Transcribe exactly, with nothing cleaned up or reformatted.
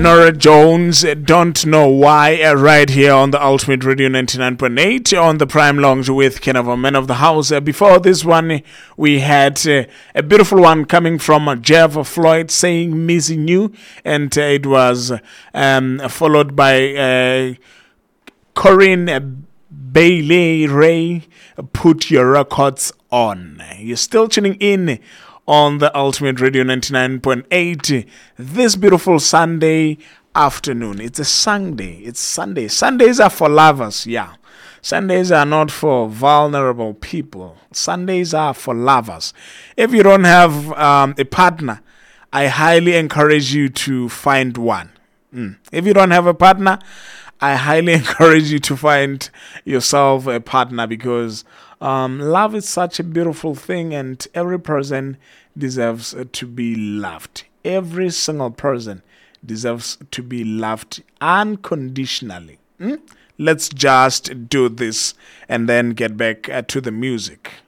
Nora Jones, Don't Know Why, uh, right here on the Ultimate Radio ninety-nine point eight on the Prime Lounge with Kenava, Man of the House. Uh, before this one, we had uh, a beautiful one coming from uh, Jeff Floyd saying Missing You, and uh, it was um, followed by uh, Corinne Bailey Ray, Put Your Records On. You're still tuning in on the Ultimate Radio ninety-nine point eight this beautiful Sunday afternoon. It's a Sunday. It's Sunday. Sundays are for lovers, yeah. Sundays are not for vulnerable people. Sundays are for lovers. If you don't have um, a partner, I highly encourage you to find one. Mm. If you don't have a partner, I highly encourage you to find yourself a partner, because um, love is such a beautiful thing, and every person deserves to be loved. Every single person deserves to be loved unconditionally. Hmm? Let's just do this and then get back uh, to the music.